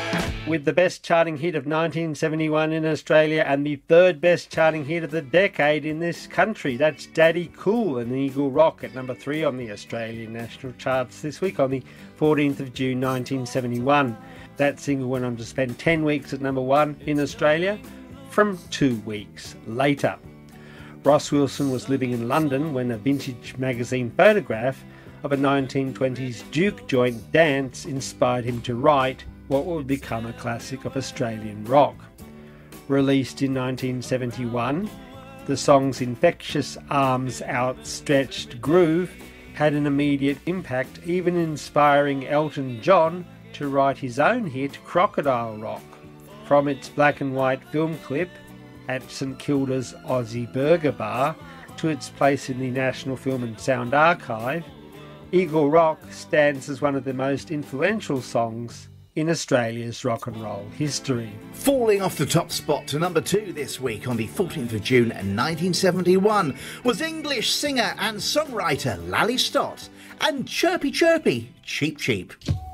With the best charting hit of 1971 in Australia and the third best charting hit of the decade in this country. That's Daddy Cool and Eagle Rock at number 3 on the Australian national charts this week on the 14th of June 1971. That single went on to spend 10 weeks at number 1 in Australia from 2 weeks later. Ross Wilson was living in London when a vintage magazine photograph of a 1920s Duke joint dance inspired him to write what would become a classic of Australian rock. Released in 1971, the song's infectious arms outstretched groove had an immediate impact, even inspiring Elton John to write his own hit Crocodile Rock. From its black and white film clip at St Kilda's Aussie Burger Bar to its place in the National Film and Sound Archive, Eagle Rock stands as one of the most influential songs in Australia's rock and roll history. Falling off the top spot to number 2 this week on the 14th of June 1971 was English singer and songwriter Lally Stott and Chirpy Chirpy Cheep Cheep.